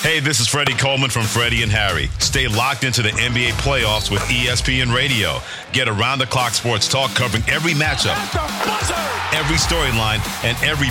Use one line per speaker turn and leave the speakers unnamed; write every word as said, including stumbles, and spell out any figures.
Hey, this is Freddie Coleman from Freddie and Harry. Stay locked into the N B A playoffs with E S P N Radio. Get around-the-clock sports talk covering every matchup, every storyline, and every